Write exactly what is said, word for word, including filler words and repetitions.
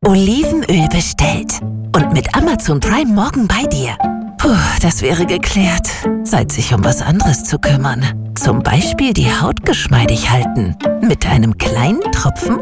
Olivenöl bestellt. Und mit Amazon Prime morgen bei dir. Puh, das wäre geklärt. Zeit, sich um was anderes zu kümmern. Zum Beispiel die Haut geschmeidig halten. Mit einem kleinen Tropfen